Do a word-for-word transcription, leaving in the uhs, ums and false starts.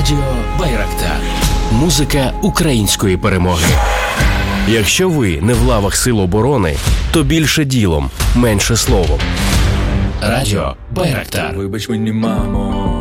Радіо Байрактар. Музика української перемоги. Якщо ви не в лавах Сил оборони, то більше ділом, менше словом. Радіо Байрактар. Вибач мені, мамо,